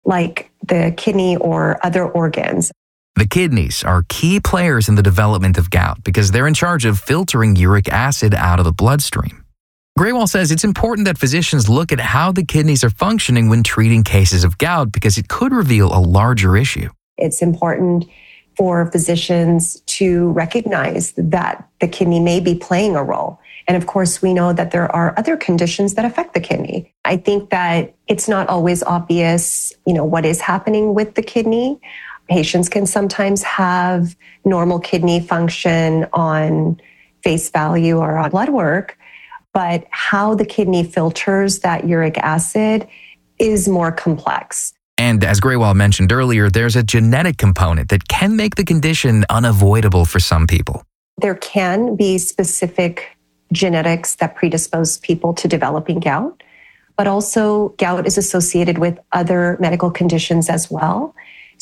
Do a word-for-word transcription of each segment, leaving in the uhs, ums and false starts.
like the kidney or other organs. The kidneys are key players in the development of gout because they're in charge of filtering uric acid out of the bloodstream. Graywall says it's important that physicians look at how the kidneys are functioning when treating cases of gout because it could reveal a larger issue. It's important for physicians to recognize that the kidney may be playing a role. And of course, we know that there are other conditions that affect the kidney. I think that it's not always obvious, you know, what is happening with the kidney. Patients can sometimes have normal kidney function on face value or on blood work, but how the kidney filters that uric acid is more complex. And as Graywall mentioned earlier, there's a genetic component that can make the condition unavoidable for some people. There can be specific genetics that predispose people to developing gout, but also gout is associated with other medical conditions as well.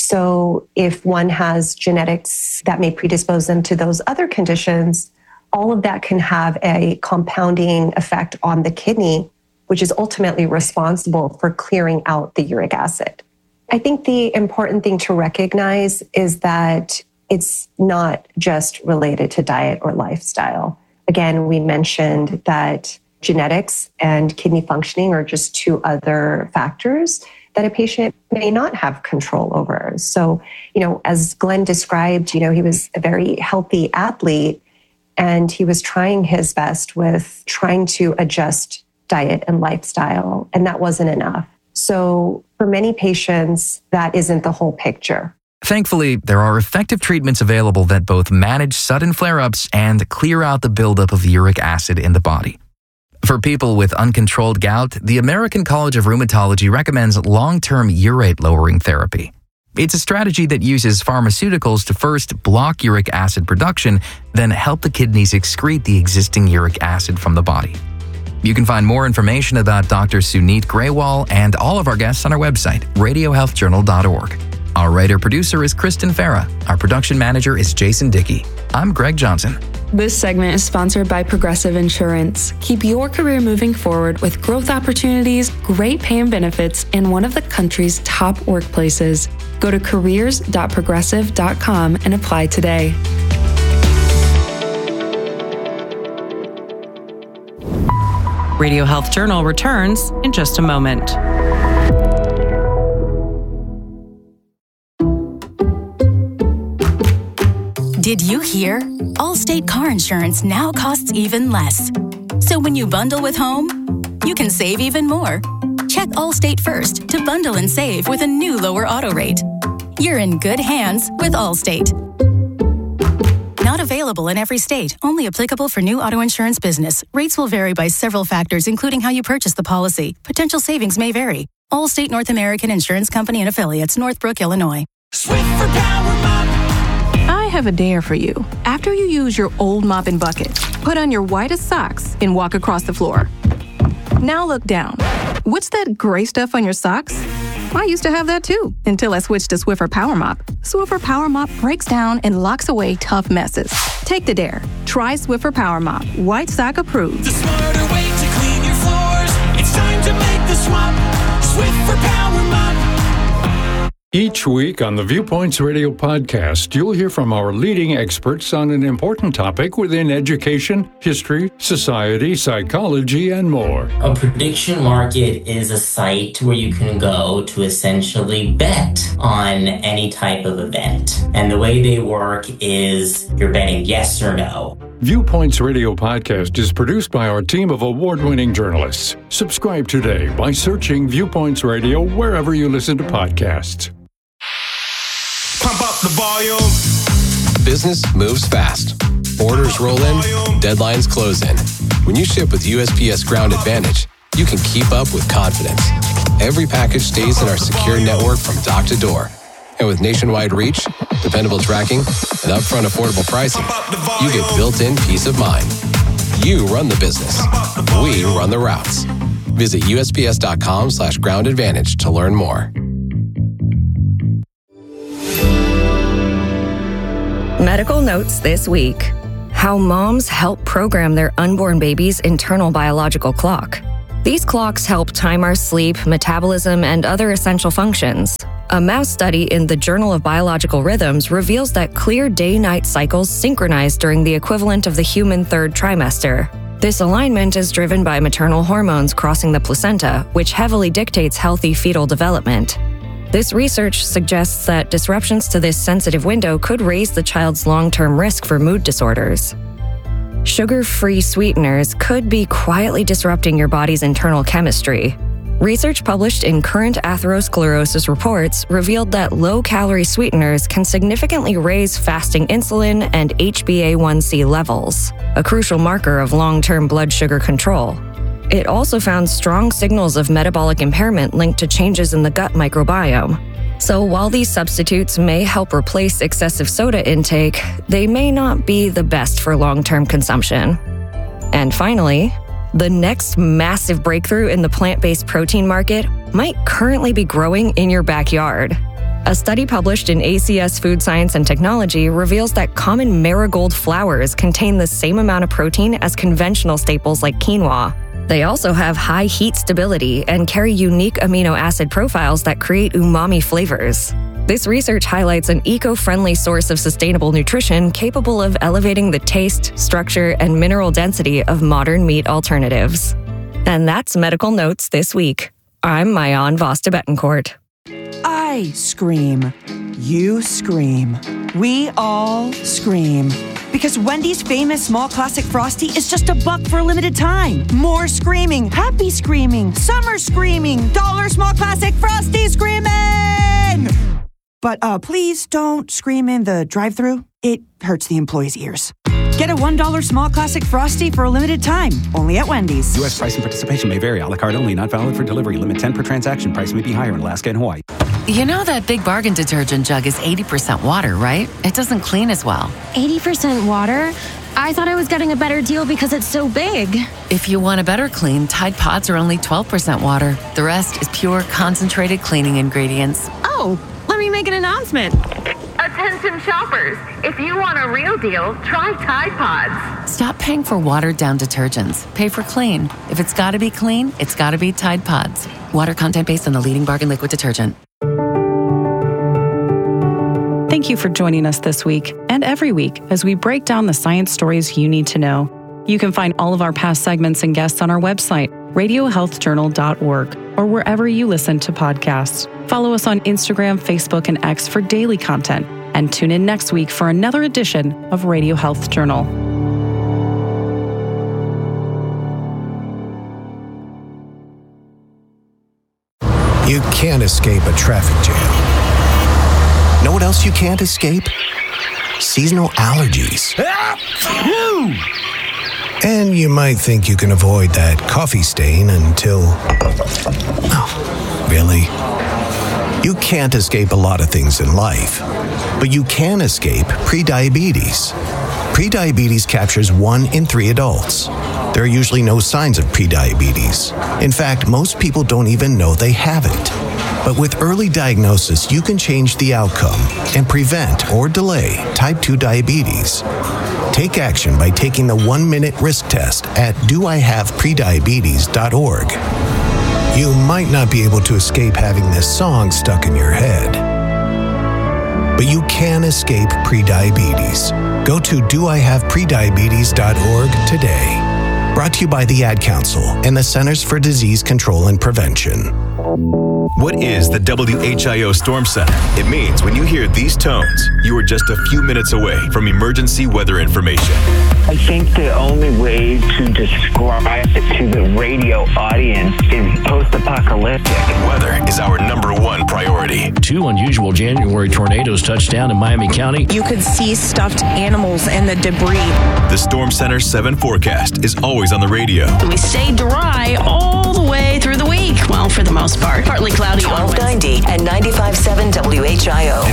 So if one has genetics that may predispose them to those other conditions, all of that can have a compounding effect on the kidney, which is ultimately responsible for clearing out the uric acid. I think the important thing to recognize is that it's not just related to diet or lifestyle. Again, we mentioned that genetics and kidney functioning are just two other factors that a patient may not have control over. So, you know, as Glenn described, you know, he was a very healthy athlete and he was trying his best with trying to adjust diet and lifestyle, and that wasn't enough. So for many patients, that isn't the whole picture. Thankfully, there are effective treatments available that both manage sudden flare-ups and clear out the buildup of uric acid in the body. For people with uncontrolled gout, the American College of Rheumatology recommends long-term urate-lowering therapy. It's a strategy that uses pharmaceuticals to first block uric acid production, then help the kidneys excrete the existing uric acid from the body. You can find more information about Doctor Suneet Graywall and all of our guests on our website, radio health journal dot org. Our writer-producer is Kristen Farah. Our production manager is Jason Dickey. I'm Greg Johnson. This segment is sponsored by Progressive Insurance. Keep your career moving forward with growth opportunities, great pay and benefits, and one of the country's top workplaces. Go to careers dot progressive dot com and apply today. Radio Health Journal returns in just a moment. Did you hear? Allstate car insurance now costs even less. So when you bundle with home, you can save even more. Check Allstate first to bundle and save with a new lower auto rate. You're in good hands with Allstate. Not available in every state. Only applicable for new auto insurance business. Rates will vary by several factors, including how you purchase the policy. Potential savings may vary. Allstate North American Insurance Company and Affiliates, Northbrook, Illinois. Swiffer Power Mop. I have a dare for you. After you use your old mop and bucket, put on your whitest socks and walk across the floor. Now look down. What's that gray stuff on your socks? I used to have that too, until I switched to Swiffer Power Mop. Swiffer Power Mop breaks down and locks away tough messes. Take the dare. Try Swiffer Power Mop. White sock approved. The smarter way to clean your floors. It's time to make the swap. Swiffer Power Mop. Each week on the Viewpoints Radio podcast, you'll hear from our leading experts on an important topic within education, history, society, psychology, and more. A prediction market is a site where you can go to essentially bet on any type of event. And the way they work is you're betting yes or no. Viewpoints Radio podcast is produced by our team of award-winning journalists. Subscribe today by searching Viewpoints Radio wherever you listen to podcasts. Pump up the volume. Business moves fast. Orders roll in, deadlines close in. When you ship with U S P S Ground Advantage, you can keep up with confidence. Every package stays in our secure network from dock to door. And with nationwide reach, dependable tracking, and upfront affordable pricing, you get built-in peace of mind. You run the business. We run the routes. Visit U S P S dot com slash ground advantage to learn more. Medical notes this week. How moms help program their unborn baby's internal biological clock. These clocks help time our sleep, metabolism, and other essential functions. A mouse study in the Journal of Biological Rhythms reveals that clear day-night cycles synchronize during the equivalent of the human third trimester. This alignment is driven by maternal hormones crossing the placenta, which heavily dictates healthy fetal development. This research suggests that disruptions to this sensitive window could raise the child's long-term risk for mood disorders. Sugar-free sweeteners could be quietly disrupting your body's internal chemistry. Research published in Current Atherosclerosis Reports revealed that low-calorie sweeteners can significantly raise fasting insulin and H b A one c levels, a crucial marker of long-term blood sugar control. It also found strong signals of metabolic impairment linked to changes in the gut microbiome. So while these substitutes may help replace excessive soda intake, they may not be the best for long-term consumption. And finally, the next massive breakthrough in the plant-based protein market might currently be growing in your backyard. A study published in A C S Food Science and Technology reveals that common marigold flowers contain the same amount of protein as conventional staples like quinoa. They also have high heat stability and carry unique amino acid profiles that create umami flavors. This research highlights an eco-friendly source of sustainable nutrition capable of elevating the taste, structure, and mineral density of modern meat alternatives. And that's Medical Notes this week. I'm Mayan Vasta Betancourt. I scream. You scream. We all scream. Because Wendy's famous small classic Frosty is just a buck for a limited time. More screaming, happy screaming, summer screaming, dollar small classic Frosty screaming! But uh, please don't scream in the drive-thru. It hurts the employees' ears. Get a one dollar small classic Frosty for a limited time, only at Wendy's. U S price and participation may vary. A la carte only, not valid for delivery. Limit ten per transaction. Price may be higher in Alaska and Hawaii. You know that Big Bargain detergent jug is eighty percent water, right? It doesn't clean as well. eighty percent water? I thought I was getting a better deal because it's so big. If you want a better clean, Tide Pods are only twelve percent water. The rest is pure, concentrated cleaning ingredients. Oh, let me make an announcement. Attention shoppers, if you want a real deal, try Tide Pods. Stop paying for watered-down detergents. Pay for clean. If it's got to be clean, it's got to be Tide Pods. Water content based on the leading bargain liquid detergent. Thank you for joining us this week and every week as we break down the science stories you need to know. You can find all of our past segments and guests on our website, radio health journal dot org, or wherever you listen to podcasts. Follow us on Instagram, Facebook, and X for daily content, and tune in next week for another edition of Radio Health Journal. You can't escape a traffic jam. Know what else you can't escape? Seasonal allergies. And you might think you can avoid that coffee stain until... Oh, really? You can't escape a lot of things in life, but you can escape prediabetes. Prediabetes captures one in three adults. There are usually no signs of prediabetes. In fact, most people don't even know they have it. But with early diagnosis, you can change the outcome and prevent or delay type two diabetes. Take action by taking the one-minute risk test at do I have prediabetes dot org. You might not be able to escape having this song stuck in your head, but you can escape prediabetes. Go to do I have prediabetes dot org today. Brought to you by the Ad Council and the Centers for Disease Control and Prevention. What is the W H I O Storm Center? It means when you hear these tones, you are just a few minutes away from emergency weather information. I think the only way to describe it to the radio audience is post-apocalyptic. Weather is our number one priority. Two unusual January tornadoes touched down in Miami County. You could see stuffed animals and the debris. The Storm Center seven forecast is always on the radio. We stay dry all the way through the week. Well, for the most part. Partly cloudy. twelve ninety and ninety-five point seven W H I O. And when new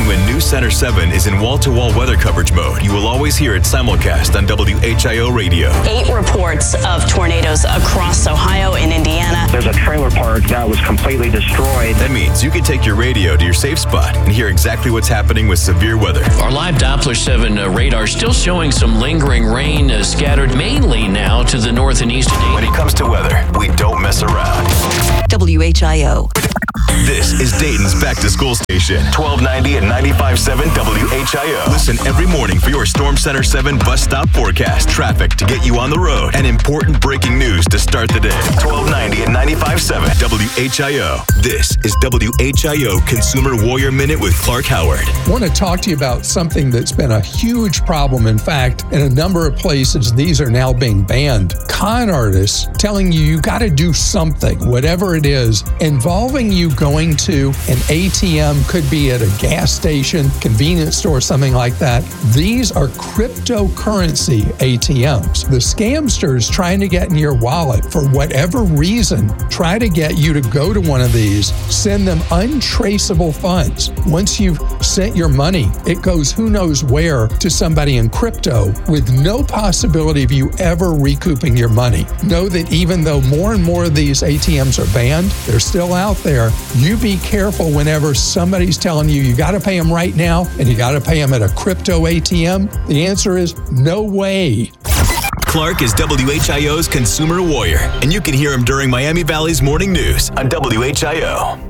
Center seven is in wall-to-wall weather coverage mode. You will always hear it simulcast on W H I O Radio. Eight reports of tornadoes across Ohio and Indiana. There's a trailer park that was completely destroyed. That means you can take your radio to your safe spot and hear exactly what's happening with severe weather. Our live Doppler seven uh, radar still showing some lingering rain uh, scattered mainly now to the north and east of When it comes to weather, we don't mess around. W H I O. This is Dayton's Back to School Station, twelve ninety and ninety-five point seven W H I O. Listen every morning for your Storm Center seven bus stop forecast, traffic to get you on the road, and important breaking news to start the day. twelve ninety and ninety-five point seven W H I O. This is W H I O Consumer Warrior Minute with Clark Howard. I want to talk to you about something that's been a huge problem. In fact, in a number of places, these are now being banned. Con artists telling you you got to do something, whatever it is, involving you going to an A T M, could be at a gas station, convenience store, something like that. These are cryptocurrency A T Ms. The scamsters trying to get in your wallet for whatever reason, try to get you to go to one of these, send them untraceable funds. Once you've sent your money, it goes who knows where to somebody in crypto with no possibility of you ever recouping your money. Know that even though more and more of these A T Ms are banned, they're still out there. You be careful whenever somebody's telling you you got to pay them right now and you got to pay them at a crypto A T M. The answer is no way. Clark is W H I O's Consumer Warrior, and you can hear him during Miami Valley's Morning News on W H I O.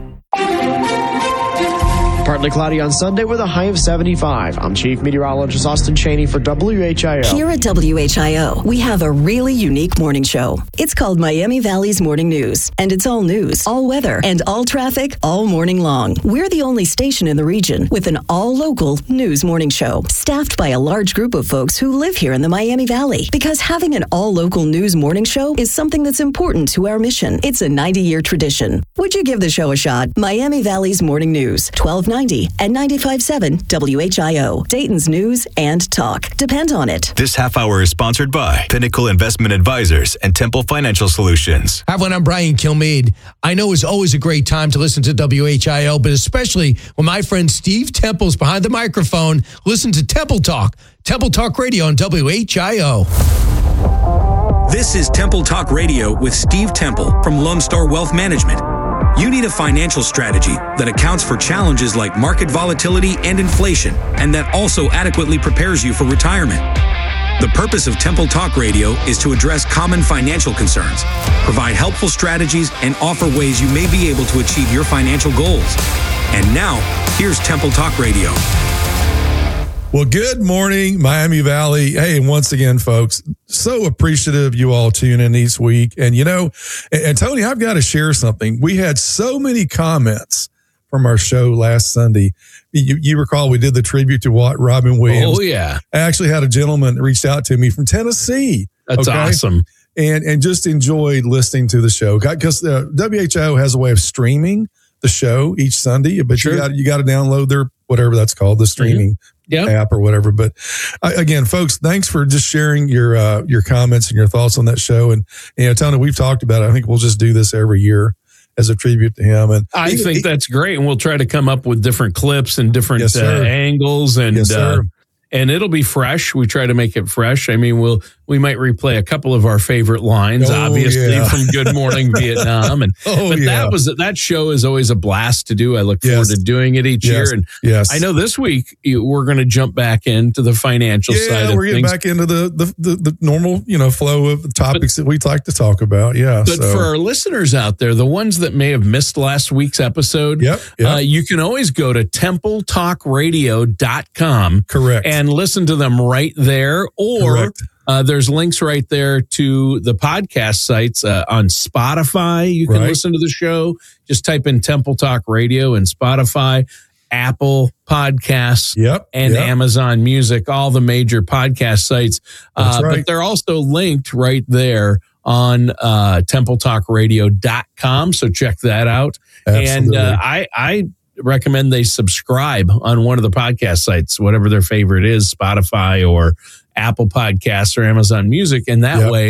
Partly cloudy on Sunday with a high of seventy-five. I'm Chief Meteorologist Austin Cheney for W H I O. Here at W H I O, we have a really unique morning show. It's called Miami Valley's Morning News, and it's all news, all weather, and all traffic all morning long. We're the only station in the region with an all-local news morning show, staffed by a large group of folks who live here in the Miami Valley. Because having an all-local news morning show is something that's important to our mission. It's a ninety-year tradition. Would you give the show a shot? Miami Valley's Morning News, twelve ninety and ninety-five point seven W H I O. Dayton's news and talk. Depend on it. This half hour is sponsored by Pinnacle Investment Advisors and Temple Financial Solutions. Hi, everyone. I'm Brian Kilmeade. I know it's always a great time to listen to W H I O, but especially when my friend Steve Temple's behind the microphone. Listen to Temple Talk, Temple Talk Radio on W H I O. This is Temple Talk Radio with Steve Temple from Lone Star Wealth Management. You need a financial strategy that accounts for challenges like market volatility and inflation, and that also adequately prepares you for retirement. The purpose of Temple Talk Radio is to address common financial concerns, provide helpful strategies, and offer ways you may be able to achieve your financial goals. And now, here's Temple Talk Radio. Well, good morning, Miami Valley. Hey, and once again, folks, so appreciative you all tune in each week. And, you know, and, and Tony, I've got to share something. We had so many comments from our show last Sunday. You, you recall we did the tribute to what Robin Williams. Oh, yeah. I actually had a gentleman reached out to me from Tennessee. That's okay? Awesome. And, and just enjoyed listening to the show. Because uh, W H I O has a way of streaming the show each Sunday, but sure. you got you got to download their, whatever that's called, the streaming mm-hmm. Yep. app or whatever. But uh, again, folks, thanks for just sharing your uh, your comments and your thoughts on that show. And, you know, Tony, we've talked about it. I think we'll just do this every year as a tribute to him. And I he, think he, that's great. And we'll try to come up with different clips and different yes, uh, angles and yes, uh, and it'll be fresh. We try to make it fresh. I mean, we'll we might replay a couple of our favorite lines, oh, obviously yeah. from Good Morning Vietnam. And oh, but yeah. that was that show is always a blast to do. I look forward yes. to doing it each yes. year. And yes. I know this week we're going to jump back into the financial yeah, side of we're getting things. back into the, the the the normal, you know, flow of topics but, that we'd like to talk about. Yeah. But so. for our listeners out there, the ones that may have missed last week's episode, yep, yep. Uh, you can always go to temple talk radio dot com. Correct. And listen to them right there. Or Correct. Uh, there's links right there to the podcast sites uh, on Spotify. You can right. listen to the show. Just type in Temple Talk Radio and Spotify, Apple Podcasts, yep, and yep. Amazon Music, all the major podcast sites. That's Uh, right. But they're also linked right there on uh, temple talk radio dot com. So check that out. Absolutely. And uh, I, I recommend they subscribe on one of the podcast sites, whatever their favorite is, Spotify or Apple Podcasts or Amazon Music. And that yep. way,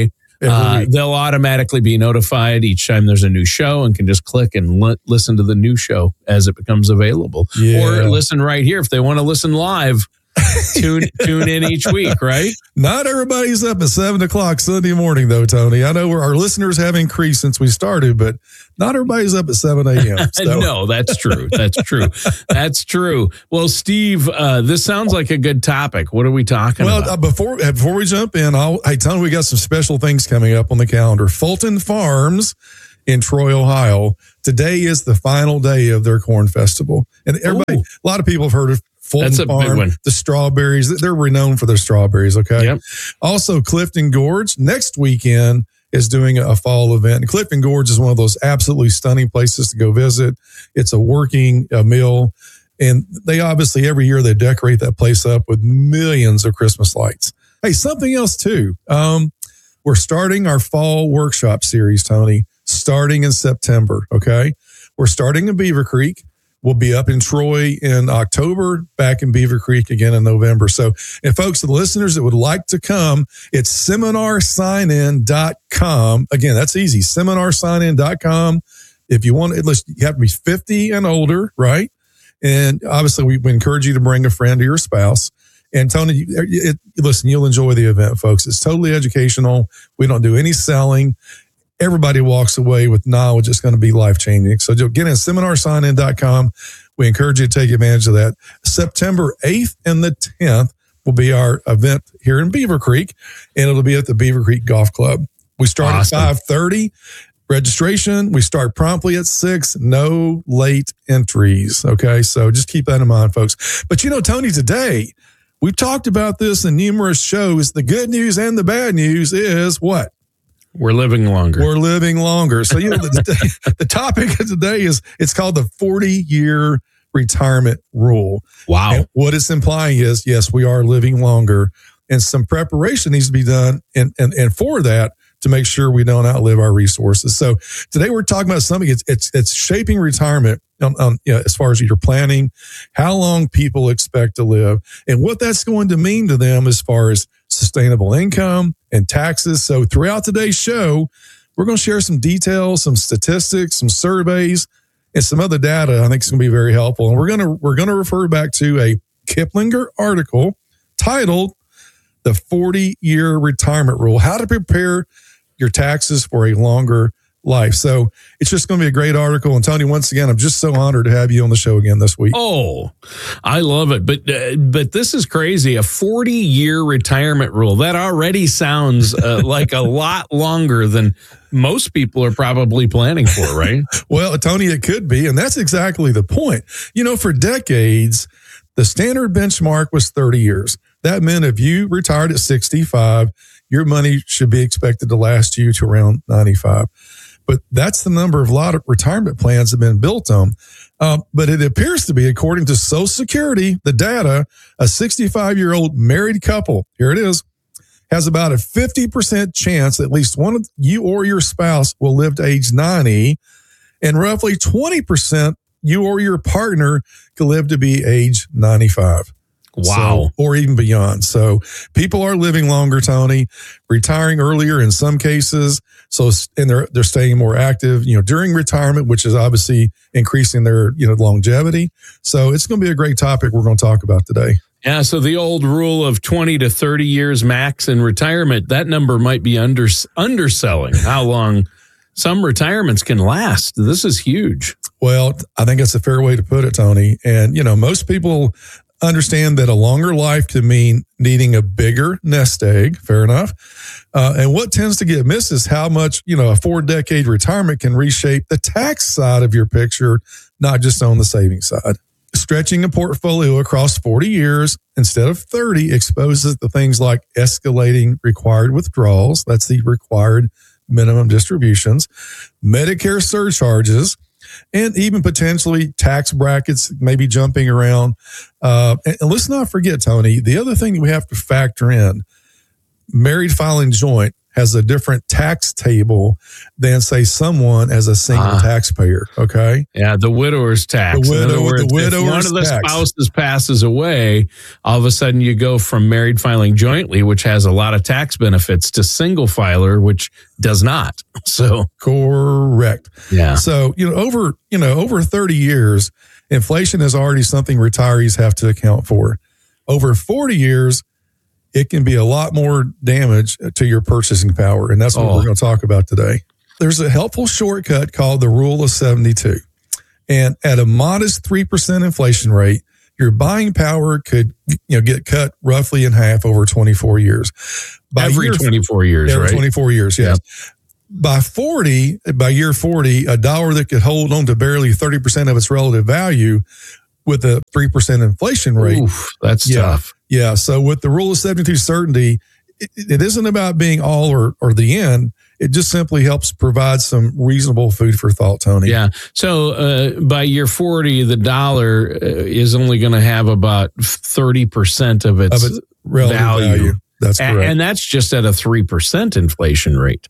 Uh, they'll automatically be notified each time there's a new show and can just click and li- listen to the new show as it becomes available. Yeah. Or listen right here if they want to listen live. tune tune in each week, right? Not everybody's up at seven o'clock Sunday morning, though, Tony. I know our listeners have increased since we started, but not everybody's up at seven a.m. So. No, that's true. That's true. That's true. Well, Steve, uh, this sounds like a good topic. What are we talking well, about? Well, uh, before before we jump in, I'll, hey, Tony, we got some special things coming up on the calendar. Fulton Farms in Troy, Ohio. Today is the final day of their corn festival, and everybody, Ooh. a lot of people have heard of Fulton That's a Farm, big one. The strawberries. They're renowned for their strawberries, okay? Yep. Also, Clifton Gorge next weekend is doing a fall event. And Clifton Gorge is one of those absolutely stunning places to go visit. It's a working uh, mill. And they obviously, every year, they decorate that place up with millions of Christmas lights. Hey, something else, too. Um, we're starting our fall workshop series, Tony, starting in September, okay? We're starting in Beaver Creek. We'll be up in Troy in October, back in Beaver Creek again in November. So, and folks, the listeners that would like to come, it's seminar sign in dot com. Again, that's easy, seminar sign in dot com. If you want, it, you have to be fifty and older, right? And obviously, we encourage you to bring a friend or your spouse. And Tony, it, it, listen, you'll enjoy the event, folks. It's totally educational. We don't do any selling. Everybody walks away with knowledge that's going to be life-changing. So get in seminar sign in dot com. We encourage you to take advantage of that. September eighth and the tenth will be our event here in Beaver Creek, and it'll be at the Beaver Creek Golf Club. We start awesome. at five thirty. Registration, we start promptly at six. No late entries, okay? So just keep that in mind, folks. But you know, Tony, today, we've talked about this in numerous shows. The good news and the bad news is what? We're living longer. We're living longer. So, you know, the, the topic of today is, it's called the forty-year retirement rule. Wow. And what it's implying is, yes, we are living longer, and some preparation needs to be done and, and, and for that to make sure we don't outlive our resources. So today we're talking about something, it's it's, it's shaping retirement on, on you know, as far as your planning, how long people expect to live, and what that's going to mean to them as far as sustainable income and taxes. So throughout today's show, we're going to share some details, some statistics, some surveys, and some other data. I think it's going to be very helpful. And we're going to we're going to refer back to a Kiplinger article titled "The forty-Year Retirement Rule: How to Prepare Your Taxes for a Longer Life." So it's just going to be a great article. And Tony, once again, I'm just so honored to have you on the show again this week. Oh, I love it. But uh, but this is crazy. A forty-year retirement rule. That already sounds uh, like a lot longer than most people are probably planning for, right? Well, Tony, it could be. And that's exactly the point. You know, for decades, the standard benchmark was thirty years. That meant if you retired at sixty-five, your money should be expected to last you to around ninety-five. But that's the number of a lot of retirement plans have been built on. Uh, but it appears to be, according to Social Security, the data, a sixty-five-year-old married couple, here it is, has about a fifty percent chance at least one of you or your spouse will live to age ninety, and roughly twenty percent you or your partner could live to be age ninety-five. Wow. So, or even beyond. So people are living longer, Tony, retiring earlier in some cases. So, and they're, they're staying more active, you know, during retirement, which is obviously increasing their, you know, longevity. So it's going to be a great topic we're going to talk about today. Yeah. So the old rule of twenty to thirty years max in retirement, that number might be under, underselling how long some retirements can last. This is huge. Well, I think that's a fair way to put it, Tony. And, you know, most people understand that a longer life could mean needing a bigger nest egg. Fair enough. Uh, and what tends to get missed is how much, you know, a four decade retirement can reshape the tax side of your picture, not just on the savings side. Stretching a portfolio across forty years instead of thirty exposes the things like escalating required withdrawals. That's the required minimum distributions, Medicare surcharges, and even potentially tax brackets maybe jumping around. Uh, and, and let's not forget, Tony, the other thing we have to factor in, married filing joint has a different tax table than, say, someone as a single uh, taxpayer. Okay. Yeah. The widower's tax. The, widow, words, the widower's if one of the tax. spouses passes away, all of a sudden you go from married filing jointly, which has a lot of tax benefits, to single filer, which does not. So correct. Yeah. So, you know, over, you know, over thirty years, inflation is already something retirees have to account for. Over forty years, it can be a lot more damage to your purchasing power. And that's what oh. we're going to talk about today. There's a helpful shortcut called the Rule of seventy-two. And at a modest three percent inflation rate, your buying power could, you know, get cut roughly in half over twenty-four years. By every year, twenty-four years, every right? twenty-four years, yes. Yep. By forty, by year forty, a dollar that could hold on to barely thirty percent of its relative value with a three percent inflation rate. Oof, that's yeah, tough. Yeah. So with the Rule of seventy-two certainty, it, it isn't about being all or, or the end. It just simply helps provide some reasonable food for thought, Tony. Yeah. So uh, by year forty, the dollar uh, is only going to have about thirty percent of its, of its relative value. value. That's correct. And that's just at a three percent inflation rate.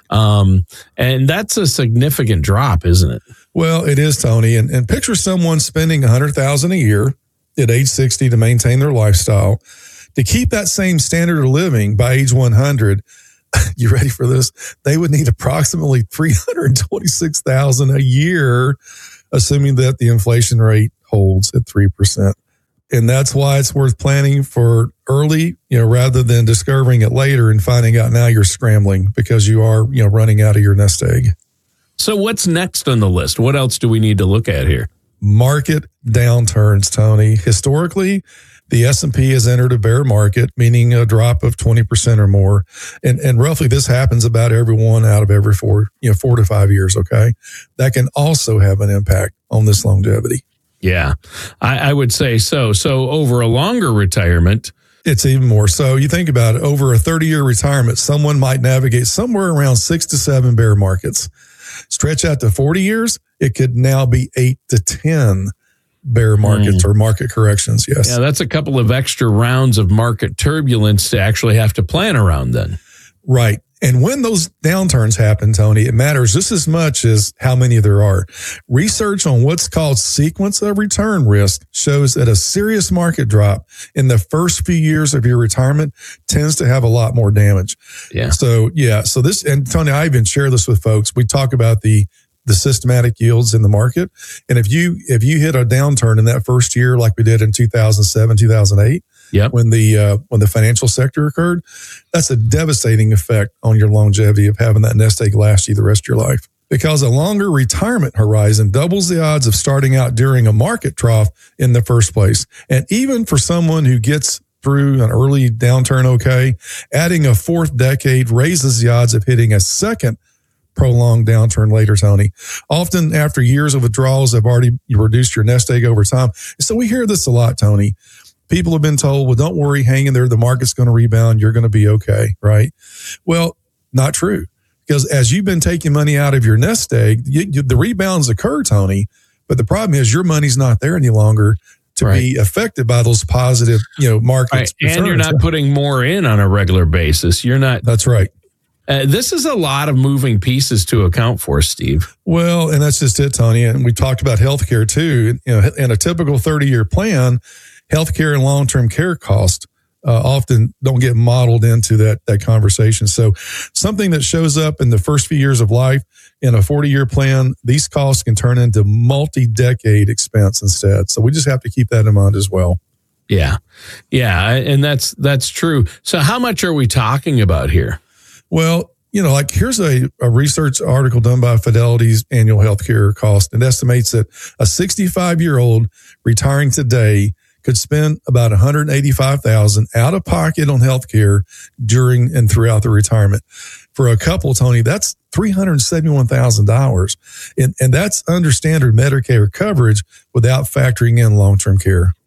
Um, and that's a significant drop, isn't it? Well, it is, Tony. And, and picture someone spending one hundred thousand dollars a year at age sixty to maintain their lifestyle. To keep that same standard of living by age one hundred, you ready for this? They would need approximately three hundred twenty-six thousand dollars a year, assuming that the inflation rate holds at three percent. And that's why it's worth planning for early, you know, rather than discovering it later and finding out now you're scrambling because you are, you know, running out of your nest egg. So what's next on the list? What else do we need to look at here? Market downturns, Tony. Historically, the S and P has entered a bear market, meaning a drop of twenty percent or more. And and roughly this happens about every one out of every four, you know, four to five years, okay? That can also have an impact on this longevity. Yeah, I, I would say so. So over a longer retirement, it's even more. So you think about it, over a thirty-year retirement, someone might navigate somewhere around six to seven bear markets. Stretch out to forty years, it could now be eight to ten bear markets mm. or market corrections, yes. Yeah, that's a couple of extra rounds of market turbulence to actually have to plan around then. Right. And when those downturns happen, Tony, it matters just as much as how many there are. Research on what's called sequence of return risk shows that a serious market drop in the first few years of your retirement tends to have a lot more damage. Yeah. So, yeah. So this, and Tony, I even share this with folks. We talk about the the systematic yields in the market. And if you if you hit a downturn in that first year, like we did in two thousand seven, two thousand eight, yep. when the uh, when the financial sector occurred, that's a devastating effect on your longevity of having that nest egg last you the rest of your life. Because a longer retirement horizon doubles the odds of starting out during a market trough in the first place. And even for someone who gets through an early downturn okay, adding a fourth decade raises the odds of hitting a second prolonged downturn later, Tony. Often after years of withdrawals have already reduced your nest egg over time. So we hear this a lot, Tony. People have been told, well, don't worry, hang in there. The market's going to rebound. You're going to be okay, right? Well, not true. Because as you've been taking money out of your nest egg, you, you, the rebounds occur, Tony. But the problem is your money's not there any longer to right. be affected by those positive, you know, markets. Right. And you're not putting more in on a regular basis. You're not. That's right. Uh, this is a lot of moving pieces to account for, Steve. Well, and that's just it, Tony. And we talked about healthcare too. You know, in a typical thirty-year plan, healthcare and long-term care costs uh, often don't get modeled into that that conversation. So, something that shows up in the first few years of life in a forty-year plan, these costs can turn into multi-decade expense instead. So, we just have to keep that in mind as well. Yeah, yeah, and that's that's true. So, how much are we talking about here? Well, you know, like here's a, a research article done by Fidelity's annual healthcare cost. It estimates that a sixty-five-year-old retiring today could spend about one hundred eighty-five thousand dollars out of pocket on healthcare during and throughout the retirement. For a couple, Tony, that's three hundred seventy-one thousand dollars. And, and that's under standard Medicare coverage without factoring in long-term care.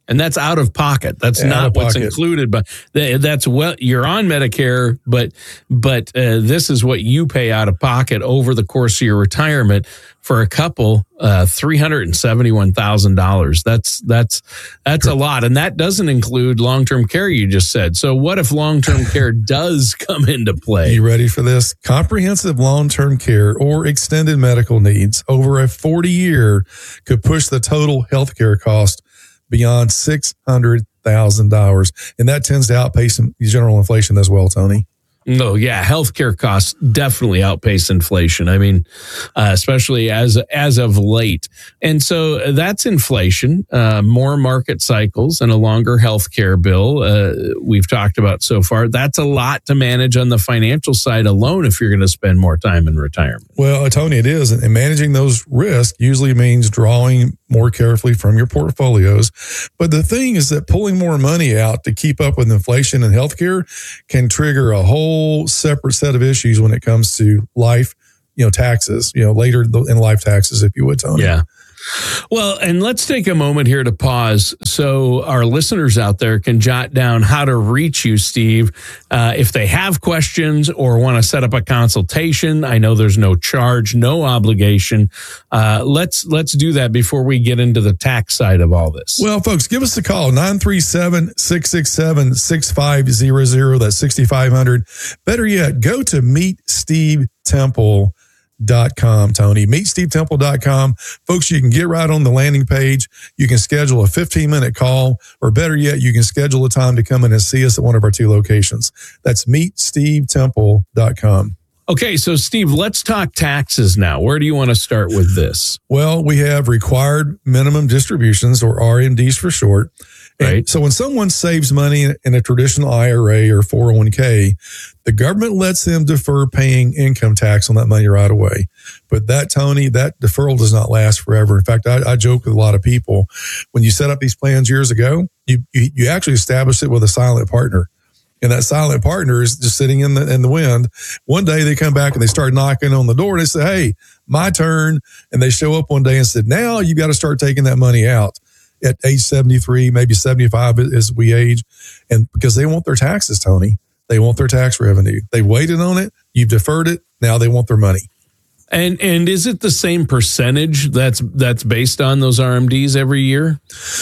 And that's out of pocket. That's Yeah, out not of what's pocket. included. But th- that's what you're on Medicare, but but uh, this is what you pay out of pocket over the course of your retirement. For a couple, uh, three hundred and seventy-one thousand dollars. That's that's that's a lot, and that doesn't include long-term care. You just said. So, what if long-term care does come into play? You ready for this? Comprehensive long-term care or extended medical needs over a forty year could push the total healthcare cost beyond six hundred thousand dollars, and that tends to outpace general inflation as well, Tony. No, yeah, healthcare costs definitely outpace inflation. I mean, uh, especially as as of late, and so that's inflation. Uh, more market cycles and a longer healthcare bill. Uh, we've talked about so far. That's a lot to manage on the financial side alone. If you're going to spend more time in retirement, Well, Tony, it is, and managing those risks usually means drawing more carefully from your portfolios. But the thing is that pulling more money out to keep up with inflation and healthcare can trigger a whole separate set of issues when it comes to life, you know, taxes, you know, later in life taxes, if you would, Tony. Yeah. Well, and let's take a moment here to pause so our listeners out there can jot down how to reach you, Steve, uh, if they have questions or want to set up a consultation. I know there's no charge, no obligation. Uh, let's let's do that before we get into the tax side of all this. Well, folks, give us a call, nine three seven, six six seven, six five zero zero. That's sixty-five hundred. Better yet, go to meet steve temple dot com, Tony. meet steve temple dot com. Folks, you can get right on the landing page. You can schedule a fifteen minute call, or better yet, you can schedule a time to come in and see us at one of our two locations. That's meet steve temple dot com. Okay, so Steve, let's talk taxes now. Where do you want to start with this? Well, we have required minimum distributions, or R M Ds for short. And Right. so when someone saves money in a traditional I R A or four oh one k, the government lets them defer paying income tax on that money right away. But that, Tony, that deferral does not last forever. In fact, I, I joke with a lot of people, when you set up these plans years ago, you, you, you actually established it with a silent partner. And that silent partner is just sitting in the in the wind. One day they come back and they start knocking on the door and they say, "Hey, my turn." And they show up one day and said, "Now you got to start taking that money out at age seventy-three, maybe seventy-five as we age." And because they want their taxes, Tony, they want their tax revenue. They waited on it. You've deferred it. Now they want their money. And and is it the same percentage that's that's based on those R M Ds every year?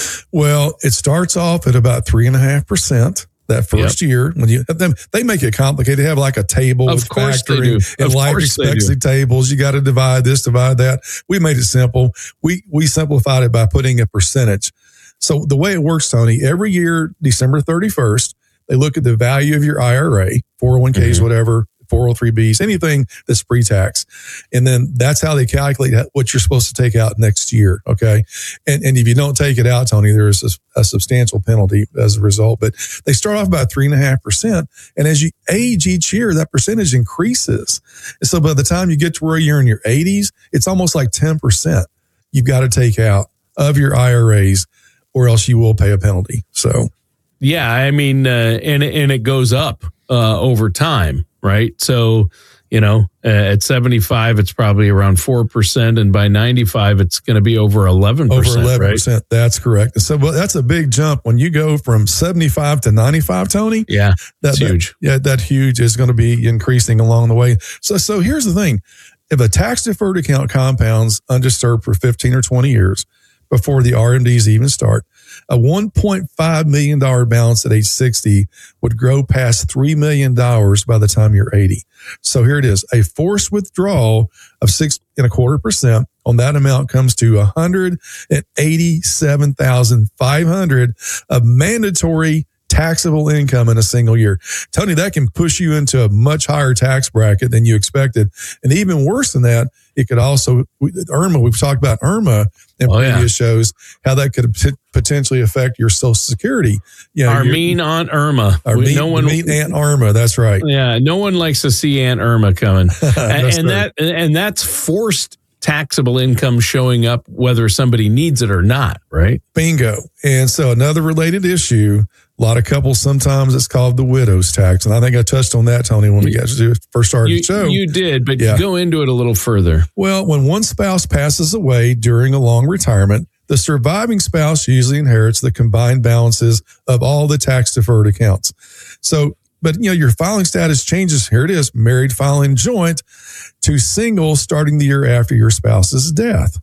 Well, it starts off at about three and a half percent. That first yep. year, when you them, they make it complicated. They have like a table of with course factoring they do. and Of life course they expectancy do. tables. You got to divide this, divide that. We made it simple. We we simplified it by putting a percentage. So the way it works, Tony, every year, December thirty-first, they look at the value of your I R A, four oh one k's, mm-hmm. whatever, four oh three b's, anything that's pre-tax. And then that's how they calculate what you're supposed to take out next year. Okay. And and if you don't take it out, Tony, there's a, a substantial penalty as a result. But they start off about three and a half percent. And as you age each year, that percentage increases. And so by the time you get to where you're in your eighties, it's almost like ten percent you've got to take out of your I R As, or else you will pay a penalty. So, yeah, I mean, uh, and and it goes up uh, over time, right? So, you know, uh, at seventy-five, it's probably around four percent, and by ninety-five, it's going to be over eleven percent. Over eleven percent, right? That's correct. So, well, that's a big jump when you go from seventy-five to ninety-five, Tony. Yeah, that's huge. That, yeah, that huge is going to be increasing along the way. So, so here's the thing: if a tax deferred account compounds undisturbed for fifteen or twenty years before the R M Ds even start, a one point five million dollars balance at age sixty would grow past three million dollars by the time you're eighty. So here it is. A forced withdrawal of six and a quarter percent on that amount comes to one hundred eighty-seven thousand five hundred of mandatory taxable income in a single year. Tony, that can push you into a much higher tax bracket than you expected. And even worse than that, it could also, IRMA, we've talked about IRMA in oh, previous yeah. shows, how that could p- potentially affect your Social Security. You know, our mean Aunt Irma. Our we, mean, no one, mean Aunt Irma, that's right. Yeah, no one likes to see Aunt Irma coming. and right. that and that's forced taxable income showing up whether somebody needs it or not, right? Bingo. And so another related issue, a lot of couples, sometimes it's called the widow's tax. And I think I touched on that, Tony, when we got to first started you, the show. You did, but yeah. go into it a little further. Well, when one spouse passes away during a long retirement, the surviving spouse usually inherits the combined balances of all the tax-deferred accounts. So, but you know, your filing status changes. Here it is, married filing joint to single starting the year after your spouse's death.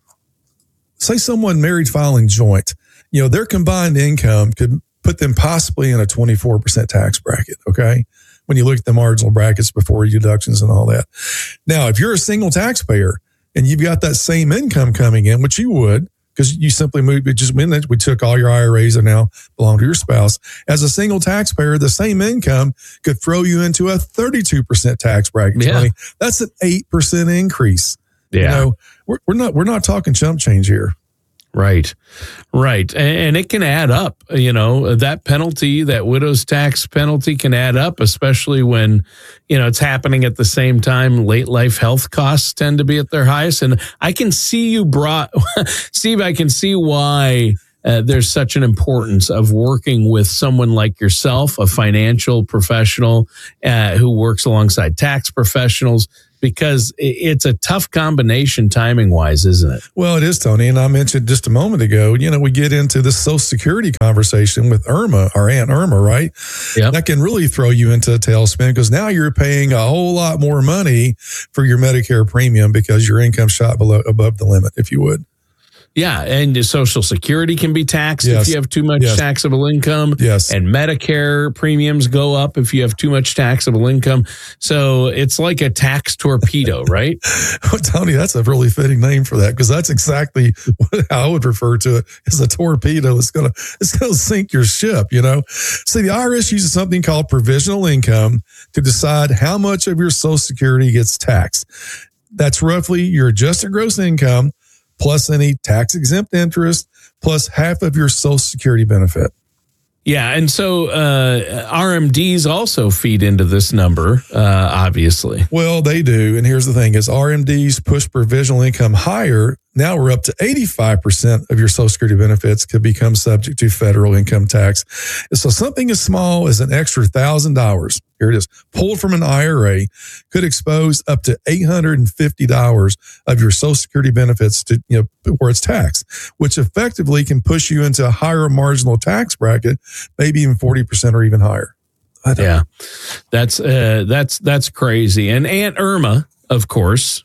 Say someone married filing joint, you know, their combined income could put them possibly in a twenty-four percent tax bracket, okay? When you look at the marginal brackets before deductions and all that. Now, if you're a single taxpayer and you've got that same income coming in, which you would, because you simply moved, it just meant that we took all your I R As that now belong to your spouse. As a single taxpayer, the same income could throw you into a thirty-two percent tax bracket. Yeah. Tony. That's an eight percent increase. Yeah. You know, we're, we're not, we're not talking chump change here. Right, right. And it can add up, you know, that penalty, that widow's tax penalty can add up, especially when, you know, it's happening at the same time. Late life health costs tend to be at their highest. And I can see you brought, Steve, I can see why uh, there's such an importance of working with someone like yourself, a financial professional uh, who works alongside tax professionals, because it's a tough combination timing wise, isn't it? Well, it is, Tony. And I mentioned just a moment ago, you know, we get into this Social Security conversation with Irma, our Aunt Irma, right? Yeah. That can really throw you into a tailspin because now you're paying a whole lot more money for your Medicare premium because your income shot below above the limit, if you would. Yeah, and your Social Security can be taxed Yes. if you have too much Yes. taxable income. Yes. And Medicare premiums go up if you have too much taxable income. So it's like a tax torpedo, right? Well, Tony, that's a really fitting name for that because that's exactly what I would refer to it as a torpedo. It's gonna it's gonna sink your ship, you know. See, the I R S uses something called provisional income to decide how much of your Social Security gets taxed. That's roughly your adjusted gross income plus any tax exempt interest plus half of your Social Security benefit. Yeah, and so uh, R M Ds also feed into this number, uh, obviously. Well, they do. And here's the thing, as R M Ds push provisional income higher, now we're up to eighty-five percent of your Social Security benefits could become subject to federal income tax. So something as small as an extra one thousand dollars, here it is, pulled from an I R A could expose up to eight hundred fifty dollars of your Social Security benefits to, you know, where it's taxed, which effectively can push you into a higher marginal tax bracket, maybe even forty percent or even higher. Yeah, that's uh, that's that's crazy. And Aunt Irma, of course,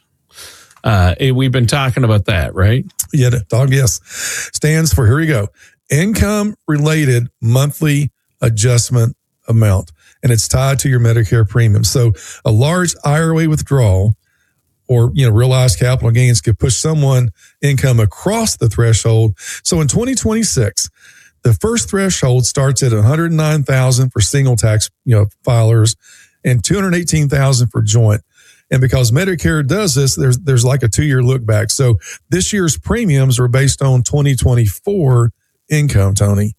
uh, we've been talking about that, right? Yeah, dog, yes. Stands for, here we go, income related monthly adjustment amount. And it's tied to your Medicare premium. So a large I R A withdrawal or, you know, realized capital gains could push someone income across the threshold. So in twenty twenty-six, the first threshold starts at one hundred nine thousand dollars for single tax, you know, filers and two hundred eighteen thousand dollars for joint. And because Medicare does this, there's there's like a two-year look back. So this year's premiums are based on twenty twenty-four income, Tony.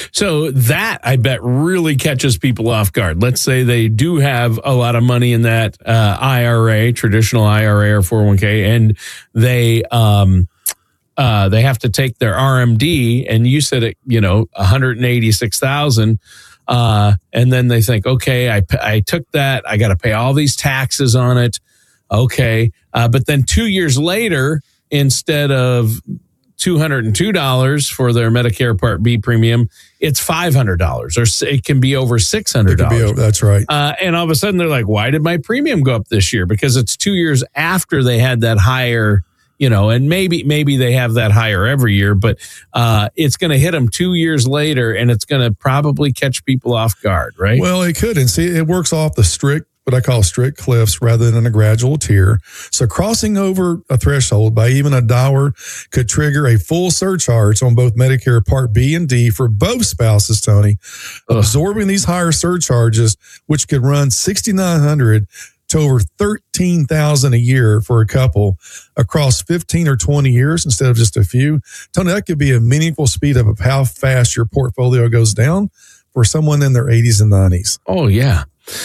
So that, I bet, really catches people off guard. Let's say they do have a lot of money in that uh, I R A, traditional I R A or four oh one k, and they um, uh, they have to take their R M D, and you said it, you know, one hundred eighty-six thousand dollars, uh, and then they think, okay, I I took that, I got to pay all these taxes on it, okay, uh, but then two years later, instead of two hundred two dollars for their Medicare Part B premium, it's five hundred dollars, or it can be over six hundred dollars. It could be, that's right. Uh, and all of a sudden they're like, why did my premium go up this year? Because it's two years after they had that higher, you know, and maybe maybe they have that higher every year, but uh, it's going to hit them two years later, and it's going to probably catch people off guard, right? Well, it could. And see, it works off the strict, what I call strict cliffs rather than a gradual tier. So crossing over a threshold by even a dollar could trigger a full surcharge on both Medicare Part B and D for both spouses, Tony. Ugh. Absorbing these higher surcharges, which could run six thousand nine hundred dollars to over thirteen thousand dollars a year for a couple across fifteen or twenty years instead of just a few. Tony, that could be a meaningful speed up of how fast your portfolio goes down for someone in their eighties and nineties. Oh, yeah.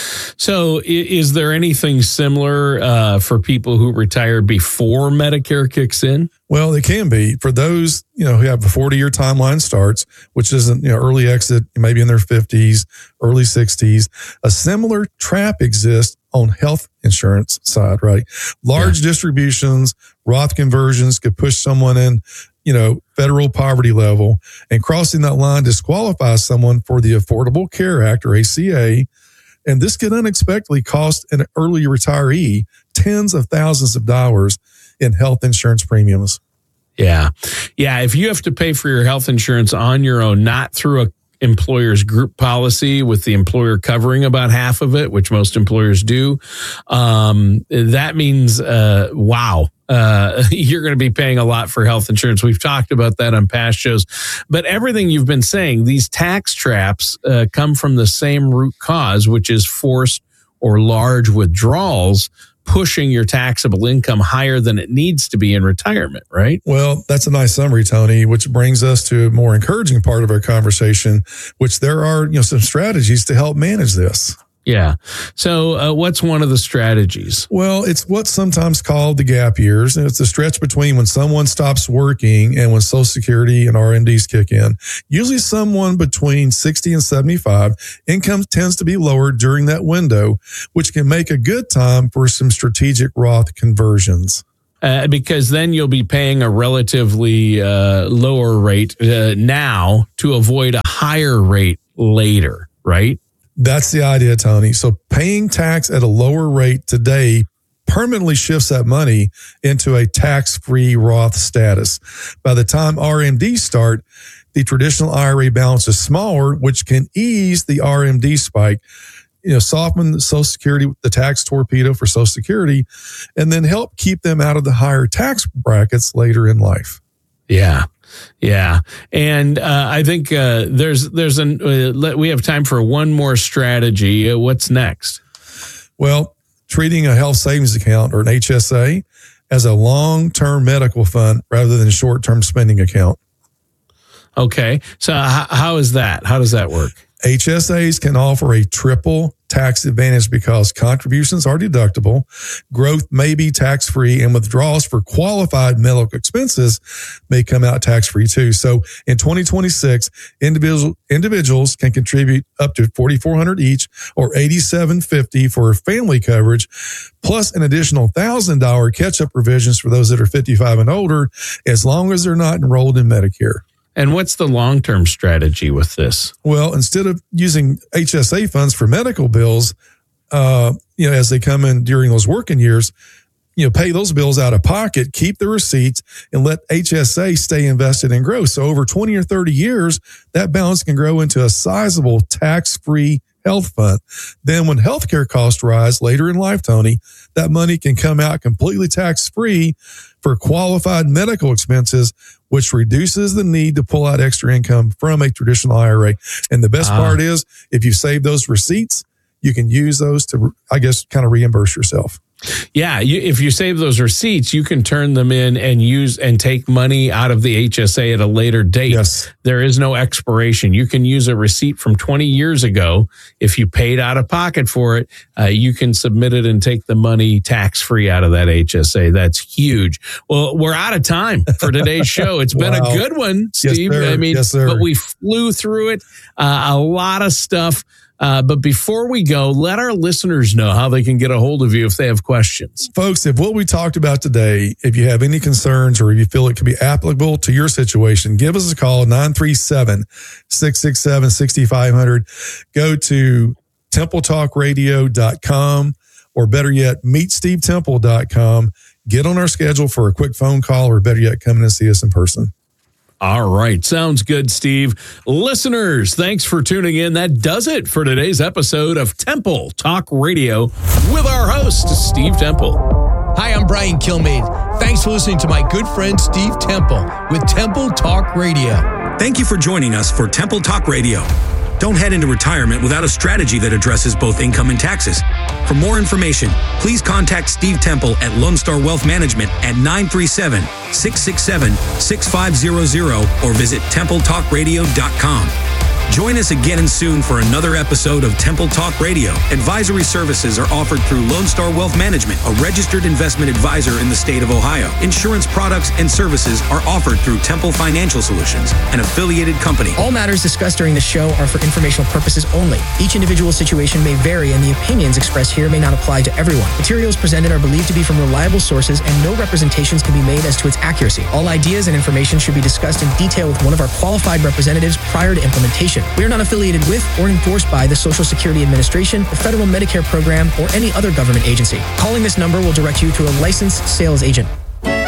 So is there anything similar uh, for people who retire before Medicare kicks in? Well, it can be for those, you know, who have a forty-year timeline starts, which isn't, you know, early exit, maybe in their fifties, early sixties. A similar trap exists on health insurance side, right? Large yeah. distributions, Roth conversions could push someone in you know, federal poverty level, and crossing that line disqualifies someone for the Affordable Care Act, or A C A. And this could unexpectedly cost an early retiree tens of thousands of dollars in health insurance premiums. Yeah. Yeah. If you have to pay for your health insurance on your own, not through a employer's group policy with the employer covering about half of it, which most employers do, um, that means, uh, wow, uh, you're going to be paying a lot for health insurance. We've talked about that on past shows, but everything you've been saying, these tax traps uh, come from the same root cause, which is forced or large withdrawals, pushing your taxable income higher than it needs to be in retirement, right? Well, that's a nice summary, Tony, which brings us to a more encouraging part of our conversation, which there are, you know, some strategies to help manage this. Yeah. So uh, what's one of the strategies? Well, it's what's sometimes called the gap years. And it's the stretch between when someone stops working and when Social Security and R M Ds kick in. Usually someone between sixty and seventy-five, income tends to be lower during that window, which can make a good time for some strategic Roth conversions. Uh, because then you'll be paying a relatively uh, lower rate uh, now to avoid a higher rate later, right? That's the idea, Tony. So paying tax at a lower rate today permanently shifts that money into a tax-free Roth status. By the time R M Ds start, the traditional I R A balance is smaller, which can ease the R M D spike, you know, soften the Social Security, the tax torpedo for Social Security, and then help keep them out of the higher tax brackets later in life. Yeah. Yeah. And uh, I think uh, there's there's an uh, we have time for one more strategy. Uh, what's next? Well, treating a health savings account, or an H S A, as a long-term medical fund rather than a short-term spending account. Okay. So h- how is that? How does that work? H S As can offer a triple tax advantage because contributions are deductible, growth may be tax-free, and withdrawals for qualified medical expenses may come out tax-free too. So in twenty twenty-six, individual, individuals can contribute up to four thousand four hundred dollars each, or eight thousand seven hundred fifty dollars for family coverage, plus an additional one thousand dollars catch-up provisions for those that are fifty-five and older, as long as they're not enrolled in Medicare. And what's the long-term strategy with this? Well, instead of using H S A funds for medical bills, uh, you know, as they come in during those working years, you know, pay those bills out of pocket, keep the receipts, and let H S A stay invested and grow. So over twenty or thirty years, that balance can grow into a sizable tax-free health fund. Then when healthcare costs rise later in life, Tony, that money can come out completely tax-free for qualified medical expenses, which reduces the need to pull out extra income from a traditional I R A. And the best ah. part is, if you save those receipts, you can use those to, I guess, kind of reimburse yourself. Yeah, you, if you save those receipts, you can turn them in and use and take money out of the H S A at a later date. Yes. There is no expiration. You can use a receipt from twenty years ago. If you paid out of pocket for it, uh, you can submit it and take the money tax-free out of that H S A. That's huge. Well, we're out of time for today's show. It's been wow. a good one, Steve. Yes, I mean, yes, sir. But we flew through it. Uh, a lot of stuff. Uh, but before we go, let our listeners know how they can get a hold of you if they have questions. Folks, if what we talked about today, if you have any concerns or if you feel it could be applicable to your situation, give us a call, nine three seven, six six seven, six five zero zero. Go to temple talk radio dot com, or better yet, meet steve temple dot com. Get on our schedule for a quick phone call, or better yet, come in and see us in person. All right. Sounds good, Steve. Listeners, thanks for tuning in. That does it for today's episode of Temple Talk Radio with our host, Steve Temple. Hi, I'm Brian Kilmeade. Thanks for listening to my good friend, Steve Temple, with Temple Talk Radio. Thank you for joining us for Temple Talk Radio. Don't head into retirement without a strategy that addresses both income and taxes. For more information, please contact Steve Temple at Lone Star Wealth Management at nine three seven, six six seven, six five zero zero or visit temple talk radio dot com. Join us again and soon for another episode of Temple Talk Radio. Advisory services are offered through Lone Star Wealth Management, a registered investment advisor in the state of Ohio. Insurance products and services are offered through Temple Financial Solutions, an affiliated company. All matters discussed during the show are for informational purposes only. Each individual situation may vary, and the opinions expressed here may not apply to everyone. Materials presented are believed to be from reliable sources, and no representations can be made as to its accuracy. All ideas and information should be discussed in detail with one of our qualified representatives prior to implementation. We are not affiliated with or endorsed by the Social Security Administration, the Federal Medicare Program, or any other government agency. Calling this number will direct you to a licensed sales agent.